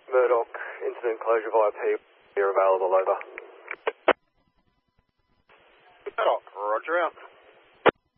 Murdoch, incident closure via P. You're available, over. Murdoch, roger out.